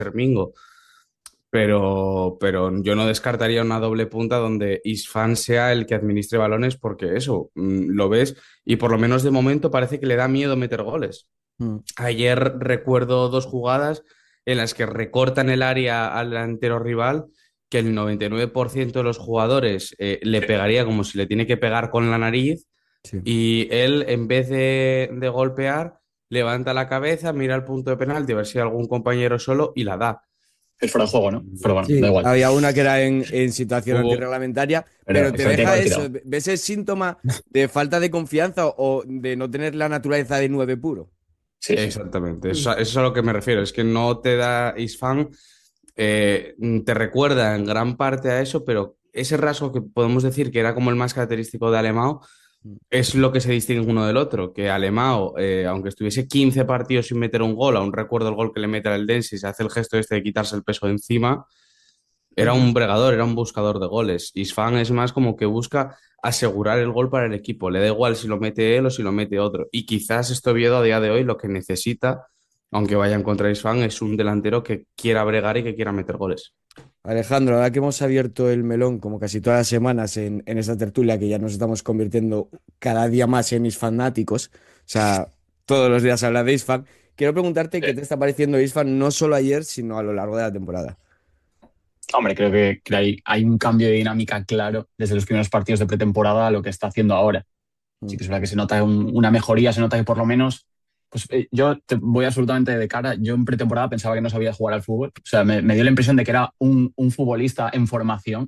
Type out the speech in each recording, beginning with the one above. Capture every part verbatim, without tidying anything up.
Mingo. Pero, pero yo no descartaría una doble punta donde Isfan sea el que administre balones porque eso, mm, lo ves y por lo menos de momento parece que le da miedo meter goles. Mm. Ayer recuerdo dos jugadas en las que recortan el área al delantero rival, que el noventa y nueve por ciento de los jugadores eh, le pegaría como si le tiene que pegar con la nariz Sí. y él en vez de, de golpear levanta la cabeza, mira el punto de penalti a ver si hay algún compañero solo y la da. Es fuera de juego, ¿no? Pero bueno, da Sí, igual. había una que era en, en situación Hubo, antirreglamentaria, Pero pero te se lo tiene que deja haber eso. tirado. ¿Ves el síntoma de falta de confianza o de no tener la naturaleza de nueve puro? Sí, sí. Exactamente, eso, eso es a lo que me refiero. Es que no te da Isfan, eh, te recuerda en gran parte a eso, pero ese rasgo que podemos decir que era como el más característico de Alemão es lo que se distingue uno del otro. Que Alemão, eh, aunque estuviese quince partidos sin meter un gol, aún recuerdo el gol que le mete al Eldense y se hace el gesto este de quitarse el peso de encima, era Ujú. un bregador, era un buscador de goles. Isfan es más como que busca asegurar el gol para el equipo. Le da igual si lo mete él o si lo mete otro. Y quizás esto Oviedo a día de hoy lo que necesita, aunque vayan contra Isfan, es un delantero que quiera bregar y que quiera meter goles. Alejandro, ahora que hemos abierto el melón, como casi todas las semanas en, en esta tertulia, que ya nos estamos convirtiendo cada día más en isfanáticos, o sea, todos los días habla de Isfan, quiero preguntarte qué Eh, te está pareciendo Isfan no solo ayer, sino a lo largo de la temporada. Hombre, creo que, que hay, hay un cambio de dinámica claro desde los primeros partidos de pretemporada a lo que está haciendo ahora. Sí Mm. que es verdad que se nota un- una mejoría, se nota que por lo menos, pues eh, yo te voy absolutamente de cara, yo en pretemporada pensaba que no sabía jugar al fútbol, o sea, me, me dio la impresión de que era un, un futbolista en formación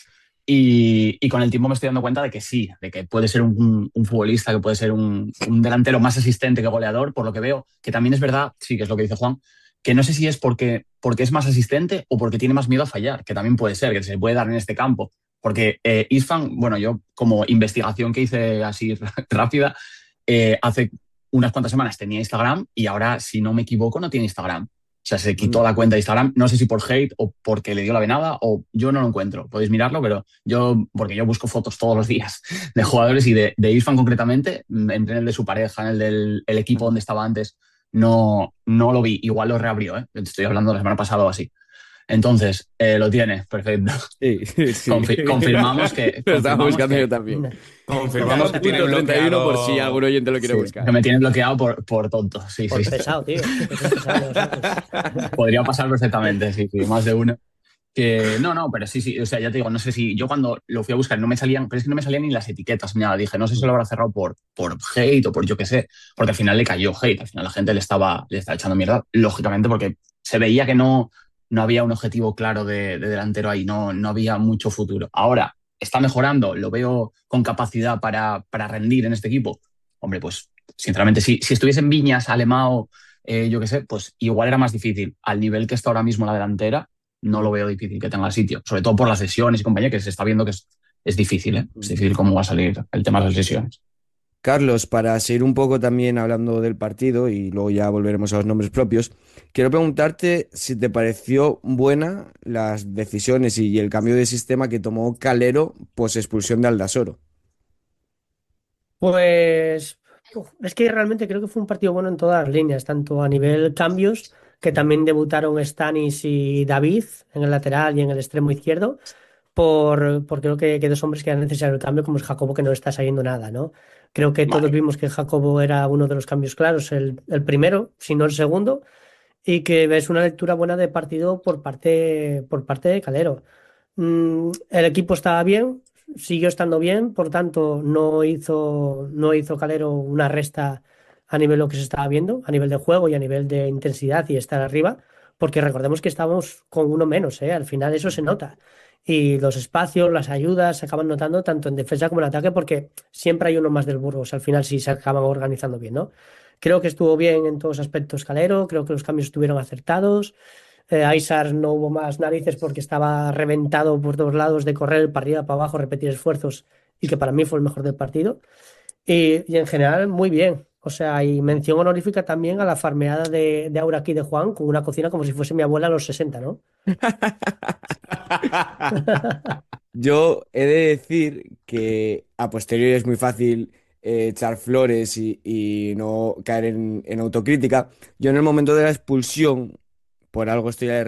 y, y con el tiempo me estoy dando cuenta de que sí, de que puede ser un, un futbolista, que puede ser un, un delantero más asistente que goleador, por lo que veo, que también es verdad, sí, que es lo que dice Juan, que no sé si es porque, porque es más asistente o porque tiene más miedo a fallar, que también puede ser, que se puede dar en este campo. Porque eh, Isfan, bueno, yo como investigación que hice así rápida, eh, hace unas cuantas semanas tenía Instagram y ahora, si no me equivoco, no tiene Instagram. O sea, se quitó Anda. la cuenta de Instagram, no sé si por hate o porque le dio la venada o yo no lo encuentro. Podéis mirarlo, pero yo, porque yo busco fotos todos los días de jugadores y de, de Isfan concretamente, en el de su pareja, en el del el equipo donde estaba antes, no, no lo vi. Igual lo reabrió, ¿eh? Estoy hablando de la semana pasada o así. Entonces, eh, lo tiene, perfecto. Sí, sí. Confi- confirmamos que, Lo estaba confirmamos buscando yo que, también. Confirmamos Cada que tiene punto treinta y uno por si algún bloqueado. oyente lo quiere sí, buscar. que me tiene bloqueado por, por tonto. Sí, Por sí. pesado, tío. Que son pesados los otros. Podría pasar perfectamente, sí, sí, más de uno. Que no, no, pero sí, sí, o sea, ya te digo, no sé si yo cuando lo fui a buscar no me salían, pero es que no me salían ni las etiquetas, ni nada. Dije, no sé si lo habrá cerrado por, por hate o por yo qué sé, porque al final le cayó hate, al final la gente le estaba, le estaba echando mierda, lógicamente, porque se veía que no, no había un objetivo claro de, de delantero ahí, no, no había mucho futuro. Ahora está mejorando, lo veo con capacidad para, para rendir en este equipo. Hombre, pues sinceramente, si, si estuviese en Viñas, Alemão, eh, yo qué sé, pues igual era más difícil. Al nivel que está ahora mismo la delantera no lo veo difícil que tenga sitio, sobre todo por las lesiones y compañía, que se está viendo que es, es difícil, ¿eh? Es difícil cómo va a salir el tema de las lesiones. Carlos, para seguir un poco también hablando del partido y luego ya volveremos a los nombres propios, quiero preguntarte si te pareció buena las decisiones y el cambio de sistema que tomó Calero pos expulsión de Aldasoro. Pues uf, es que realmente creo que fue un partido bueno en todas las líneas, tanto a nivel cambios, que también debutaron Stanis y David en el lateral y en el extremo izquierdo, por, por creo que, que dos hombres que eran necesario el cambio, como es Jacobo, que no está saliendo nada, ¿no? Creo que todos Vale. vimos que Jacobo era uno de los cambios claros, el, el primero, si no el segundo, y que es una lectura buena de partido por parte, por parte de Calero. Mm, el equipo estaba bien, siguió estando bien, por tanto no hizo, no hizo Calero una resta a nivel de lo que se estaba viendo, a nivel de juego y a nivel de intensidad y estar arriba, porque recordemos que estábamos con uno menos, ¿eh? Al final eso se nota. Y los espacios, las ayudas se acaban notando tanto en defensa como en ataque, porque siempre hay uno más del Burgos, al final sí se acaban organizando bien, ¿no? Creo que estuvo bien en todos aspectos Calero, creo que los cambios estuvieron acertados. Eh, Aisar no hubo más narices porque estaba reventado por todos lados de correr para arriba, para abajo, repetir esfuerzos y que para mí fue el mejor del partido. Y, y en general, muy bien. O sea, y mención honorífica también a la farmeada de, de Aura aquí de Juan con una cocina como si fuese mi abuela a los sesenta, ¿no? Yo he de decir que a posteriori es muy fácil eh, echar flores y, y no caer en, en autocrítica. Yo en el momento de la expulsión, por algo estoy